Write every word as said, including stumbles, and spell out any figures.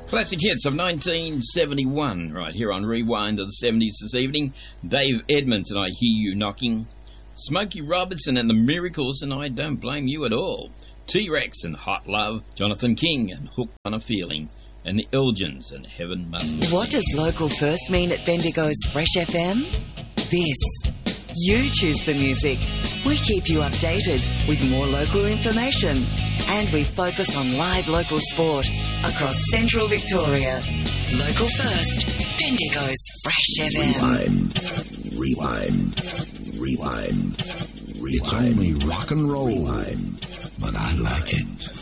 Classic hits of nineteen seventy-one, right here on Rewind of the seventies this evening. Dave Edmonds and I Hear You Knocking. Smokey Robertson and the Miracles and I Don't Blame You at All. T-Rex and Hot Love. Jonathan King and Hooked on a Feeling. And the Elgins and Heaven Must. What does local first mean at Bendigo's Fresh F M? This. You choose the music. We keep you updated with more local information. And we focus on live local sport across central Victoria. Local first, Bendigo's Fresh F M. Rewind, rewind, rewind, rewind. It's only rock and roll, rewind. but I like it.